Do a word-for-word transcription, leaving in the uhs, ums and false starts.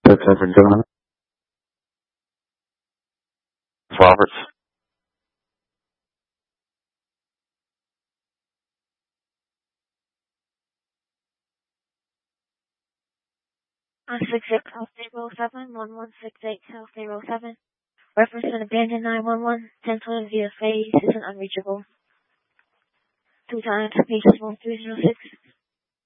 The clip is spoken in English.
That's seven John. Roberts. one six six South zero seven one one six eight South zero seven. Reference an abandoned nine one one. ten twenty via phase is an unreachable. Two times pages one three zero six.